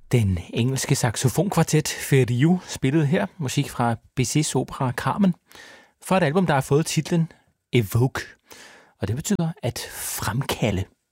Den engelske saxofonkvartet Feriu spillede her musik fra Bizets opera Carmen for et album, der har fået titlen Evoke. Og det betyder at fremkalde.